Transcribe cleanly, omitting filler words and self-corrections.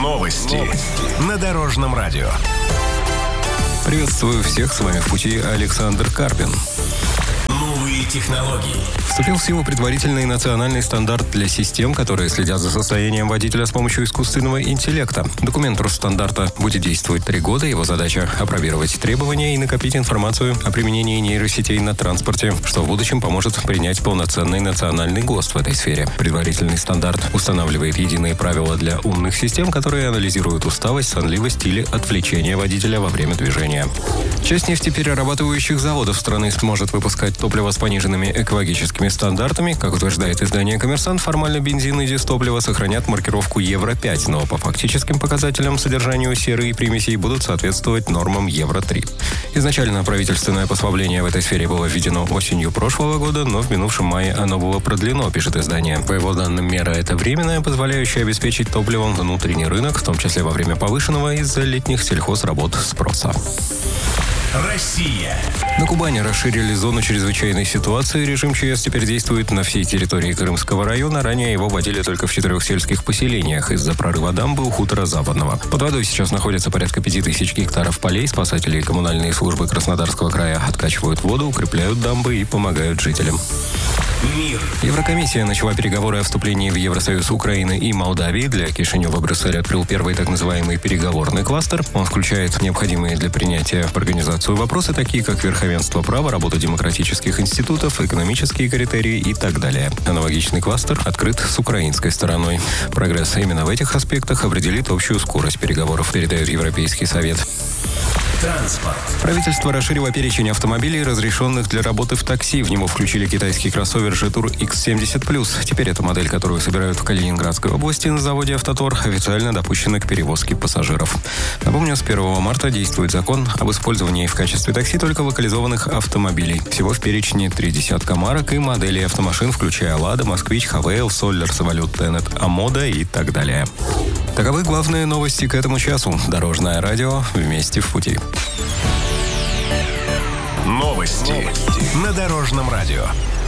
Новости на Дорожном радио. Приветствую всех, с вами в пути Александр Карпин. Новые технологии. Вступил в силу предварительный национальный стандарт для систем, которые следят за состоянием водителя с помощью искусственного интеллекта. Документ Росстандарта будет действовать 3 года. Его задача – опробировать требования и накопить информацию о применении нейросетей на транспорте, что в будущем поможет принять полноценный национальный ГОСТ в этой сфере. Предварительный стандарт устанавливает единые правила для умных систем, которые анализируют усталость, сонливость или отвлечение водителя во время движения. Часть нефтеперерабатывающих заводов страны сможет выпускать топливо с пониженными экологическими стандартами. Как утверждает издание «Коммерсант», формально бензин и дизтопливо сохранят маркировку Евро-5, но по фактическим показателям содержанию серы и примесей будут соответствовать нормам Евро-3. Изначально правительственное послабление в этой сфере было введено осенью прошлого года, но в минувшем мае оно было продлено, пишет издание. По его данным, мера эта временная, позволяющая обеспечить топливом внутренний рынок, в том числе во время повышенного из-за летних сельхозработ спроса. Россия. На Кубани расширили зону чрезвычайной ситуации. Режим ЧС теперь действует на всей территории Крымского района. Ранее его вводили только в 4 сельских поселениях из-за прорыва дамбы у хутора Западного. Под водой сейчас находится порядка 5000 гектаров полей. Спасатели и коммунальные службы Краснодарского края откачивают воду, укрепляют дамбы и помогают жителям. Мир. Еврокомиссия начала переговоры о вступлении в Евросоюз Украины и Молдавии. Для Кишинева Брюссель открыл первый так называемый переговорный кластер. Он включает необходимые для принятия в организацию вопросы, такие как верховенство права, работа демократических институтов, экономические критерии и так далее. Аналогичный кластер открыт с украинской стороной. Прогресс именно в этих аспектах определит общую скорость переговоров, передает Европейский совет. Транспорт. Правительство расширило перечень автомобилей, разрешенных для работы в такси. В него включили китайский кроссовер Jetour X70+. Теперь эта модель, которую собирают в Калининградской области на заводе «Автотор», официально допущена к перевозке пассажиров. Напомню, с 1 марта действует закон об использовании в качестве такси только локализованных автомобилей. Всего в перечне 3 десятка марок и моделей автомашин, включая «Лада», «Москвич», «Хавейл», «Соллер», «Самолет», «Тенет», «Амода» и так далее. Таковы главные новости к этому часу. Дорожное радио. Вместе в пути. Новости на Дорожном радио.